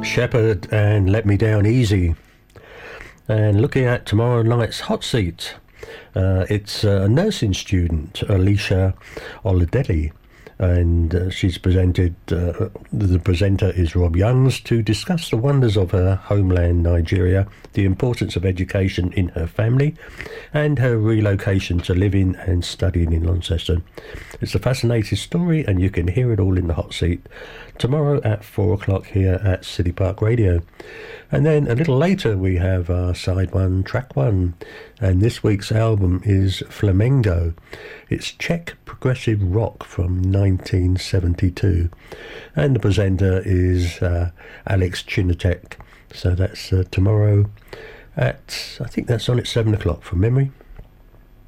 Shepherd and Let Me Down Easy. And looking at tomorrow night's hot seat, it's a nursing student, Alicia Oladeji, and she's presented, the presenter is Rob Youngs, to discuss the wonders of her homeland, Nigeria, the importance of education in her family, and her relocation to living and studying in Launceston. It's a fascinating story, and you can hear it all in the hot seat tomorrow at 4 o'clock here at City Park Radio. And then a little later we have our side one, track one, and this week's album is Flamengo. It's Czech progressive rock from 1972, and the presenter is Alex Chinatek. So that's tomorrow at, I think that's on at 7 o'clock from memory.